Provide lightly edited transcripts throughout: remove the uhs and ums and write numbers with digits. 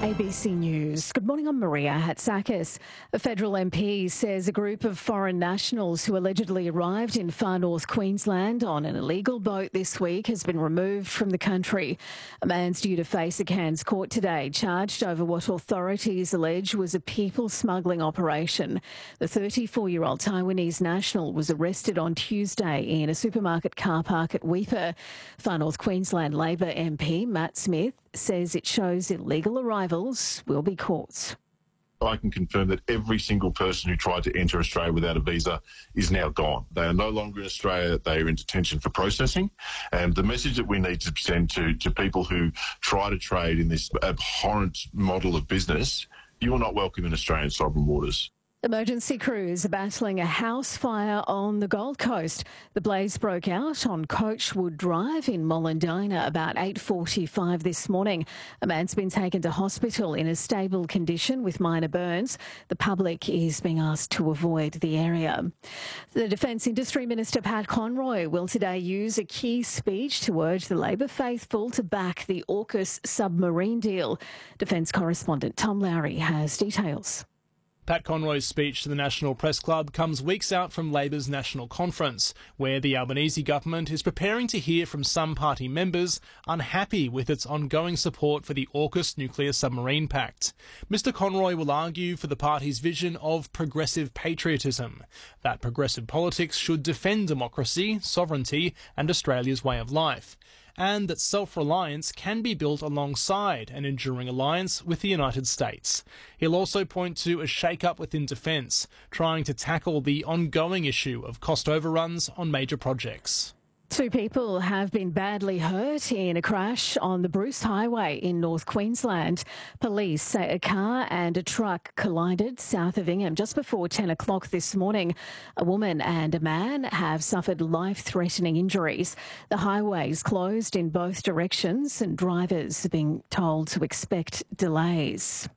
ABC News. Good morning, I'm Maria Hatzakis. A federal MP says a group of foreign nationals who allegedly arrived in far north Queensland on an illegal boat this week has been removed from the country. A man's due to face a Cairns court today, charged over what authorities allege was a people smuggling operation. The 34-year-old Taiwanese national was arrested on Tuesday in a supermarket car park at Weipa. Far North Queensland Labor MP Matt Smith says it shows illegal arrivals will be caught. I can confirm that every single person who tried to enter Australia without a visa is now gone. They are no longer in Australia. They are in detention for processing. And the message that we need to send to people who try to trade in this abhorrent model of business, you are not welcome in Australian sovereign waters. Emergency crews are battling a house fire on the Gold Coast. The blaze broke out on Coachwood Drive in Mollendina about 8:45 this morning. A man's been taken to hospital in a stable condition with minor burns. The public is being asked to avoid the area. The Defence Industry Minister Pat Conroy will today use a key speech to urge the Labor faithful to back the AUKUS submarine deal. Defence correspondent Tom Lowry has details. Pat Conroy's speech to the National Press Club comes weeks out from Labor's National Conference, where the Albanese government is preparing to hear from some party members unhappy with its ongoing support for the AUKUS nuclear submarine pact. Mr Conroy will argue for the party's vision of progressive patriotism, that progressive politics should defend democracy, sovereignty and Australia's way of life, and that self-reliance can be built alongside an enduring alliance with the United States. He'll also point to a shake-up within defence, trying to tackle the ongoing issue of cost overruns on major projects. 2 people have been badly hurt in a crash on the Bruce Highway in North Queensland. Police say a car and a truck collided south of Ingham just before 10 o'clock this morning. A woman and a man have suffered life-threatening injuries. The highway is closed in both directions and drivers are being told to expect delays.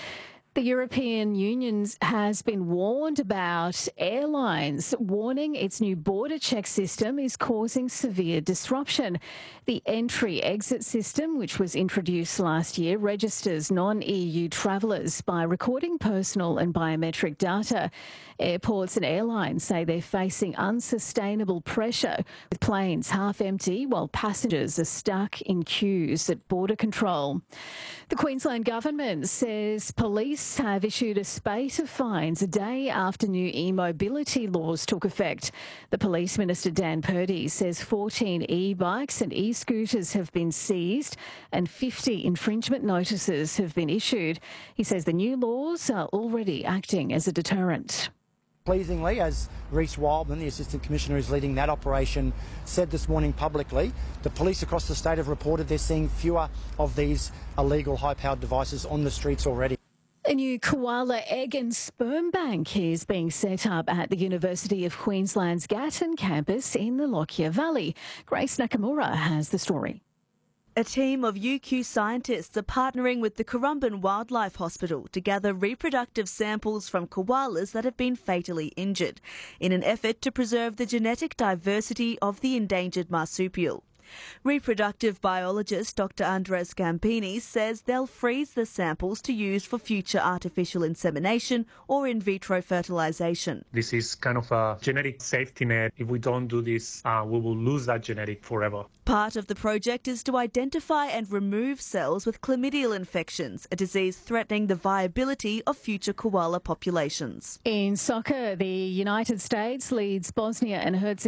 The European Union has been warned about airlines, warning its new border check system is causing severe disruption. The entry-exit system, which was introduced last year, registers non-EU travellers by recording personal and biometric data. Airports and airlines say they're facing unsustainable pressure, with planes half empty while passengers are stuck in queues at border control. The Queensland government says police have issued a spate of fines a day after new e-mobility laws took effect. The Police Minister Dan Purdy says 14 e-bikes and e-scooters have been seized and 50 infringement notices have been issued. He says the new laws are already acting as a deterrent. Pleasingly, as Reece Wildman, the Assistant Commissioner who's leading that operation, said this morning publicly, the police across the state have reported they're seeing fewer of these illegal high-powered devices on the streets already. A new koala egg and sperm bank is being set up at the University of Queensland's Gatton campus in the Lockyer Valley. Grace Nakamura has the story. A team of UQ scientists are partnering with the Currumbin Wildlife Hospital to gather reproductive samples from koalas that have been fatally injured in an effort to preserve the genetic diversity of the endangered marsupial. Reproductive biologist Dr. Andres Campini says they'll freeze the samples to use for future artificial insemination or in vitro fertilization. This is kind of a genetic safety net. If we don't do this, we will lose that genetic forever. Part of the project is to identify and remove cells with chlamydial infections, a disease threatening the viability of future koala populations. In soccer, the United States leads Bosnia and Herzegovina